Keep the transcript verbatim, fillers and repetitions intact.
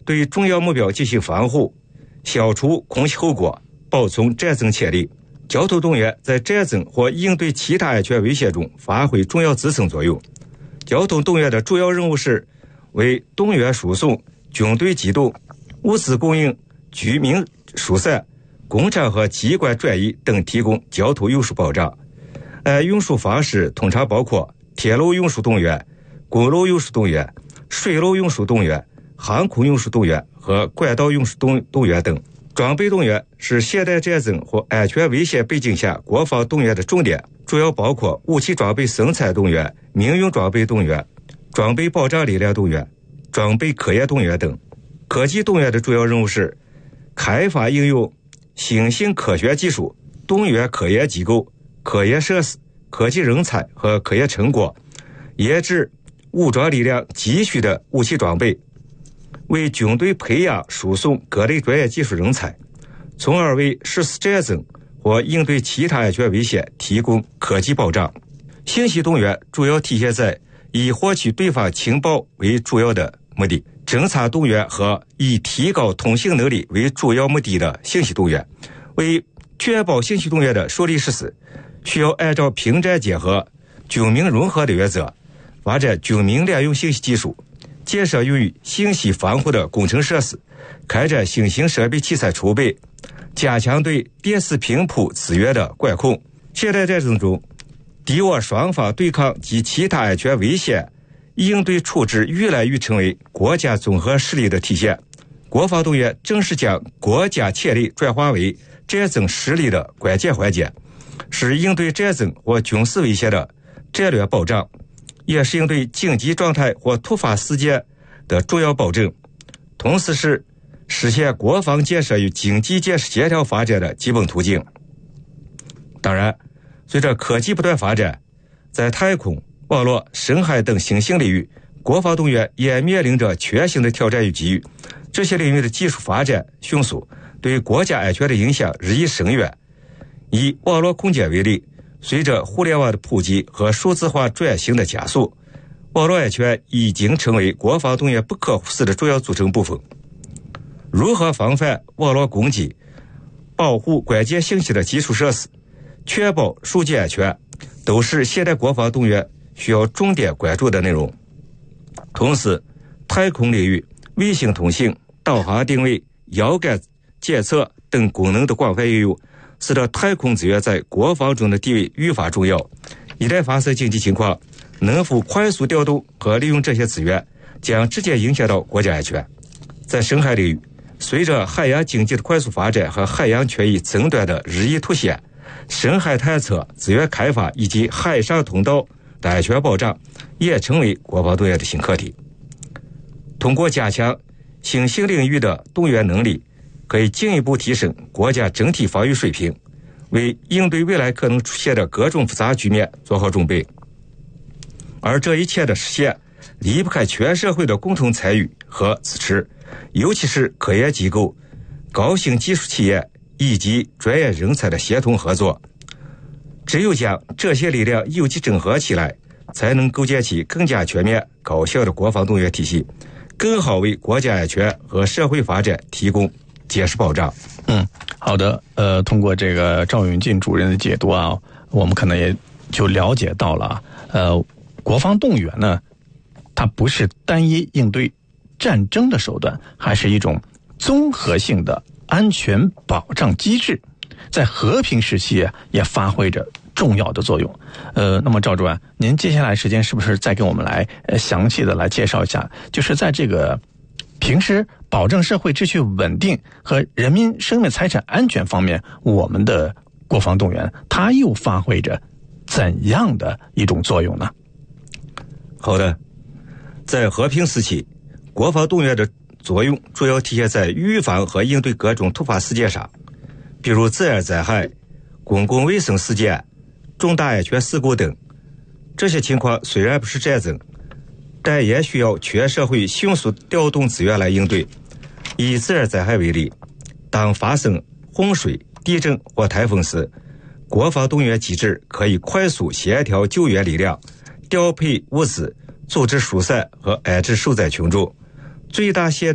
对重要目标进行防护，消除空袭后果，保存战争潜力。交通动员在战争或应对其他安全威胁中发挥重要支撑作用。交通动员的主要任务是为动员输送、军队机动、物资供应、居民疏散、工厂和机关转移等提供交通运输保障。按运输方式通常包括铁路运输动员、公路运输动员、水路运输动员、航空运输动员和管道运输动动员等。装备动员是现代战争或安全危险背景下国防动员的重点，主要包括武器装备生产动员、民用装备动员、装备保障力量动员、装备科研动员等。科技动员的主要任务是开发应用新型科学技术，动员科研机构、科研设施、科技人才和科研成果，研制武装力量急需的武器装备，为军队培养输送各类专业技术人才，从而为实施战争或应对其他安全危险提供科技保障。信息动员主要体现在以获取对方情报为主要的目的，侦察动员和以提高通信能力为主要目的的信息动员。为确保信息动员的顺利实施，需要按照平战结合、军民融合的原则，发展军民两用信息技术，建设用于信息防护的工程设施，开展新型设备器材储备，加强对电磁频谱资源的管控。现代战争中，敌我双方对抗及其他安全危险应对处置越来越成为国家综合实力的体现。国防动员正是将国家潜力转化为战争实力的关键环节，是应对战争或军事威胁的战略保障，也是应对紧急状态或突发事件的重要保证，同时是实现国防建设与经济建设协调发展的基本途径。当然，随着科技不断发展，在太空、网络、深海等新兴领域，国防动员也面临着全新的挑战与机遇。这些领域的技术发展迅速，对国家安全的影响日益深远。以网络空间为例，随着互联网的普及和数字化转型的加速，网络安全已经成为国防动员不可忽视的重要组成部分。如何防范网络攻击，保护关键信息的基础设施，确保数据安全，都是现代国防动员需要重点关注的内容。同时，太空领域、卫星通信、导航定位、遥感检测等功能的广泛应用，使得太空资源在国防中的地位愈发重要。一旦发生紧急情况，能否快速调动和利用这些资源，将直接影响到国家安全。在深海领域，随着海洋经济的快速发展和海洋权益争端的日益凸显，深海探测、资源开发以及海上通道的安全保障也成为国防动员的新课题。通过加强新兴领域的动员能力，可以进一步提升国家整体防御水平，为应对未来可能出现的各种复杂局面做好准备。而这一切的实现，离不开全社会的共同参与和支持，尤其是科研机构、高新技术企业以及专业人才的协同合作。只有将这些力量有机整合起来，才能构建起更加全面、高效的国防动员体系，更好为国家安全和社会发展提供坚实保障。 嗯，好的。呃，通过这个赵永进主任的解读啊，我们可能也就了解到了，呃，国防动员呢，它不是单一应对战争的手段，还是一种综合性的安全保障机制，在和平时期也发挥着重要的作用。呃，那么赵主任，您接下来时间是不是再给我们来呃详细的来介绍一下，就是在这个平时保证社会秩序稳定和人民生命财产安全方面，我们的国防动员它又发挥着怎样的一种作用呢？ 好的，在和平时期，国防动员的作用主要体现在预防和应对各种突发事件上，比如自然灾害、公共卫生事件、重大安全事故等。这些情况虽然不是战争，但也需要全社会迅速调动资源来应对。以自然灾害为例，当发生洪水、地震或台风时，国防动员机制可以快速协调救援力量，调配物资，组织疏散和安置受灾群众，最大限